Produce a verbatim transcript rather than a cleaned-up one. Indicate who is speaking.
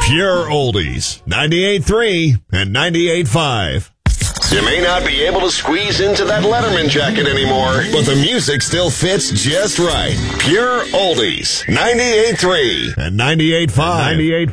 Speaker 1: Pure Oldies, ninety-eight point three and ninety-eight point five.
Speaker 2: You may not be able to squeeze into that Letterman jacket anymore, but the music still fits just right. Pure Oldies, ninety-eight point three
Speaker 1: and ninety-eight point five.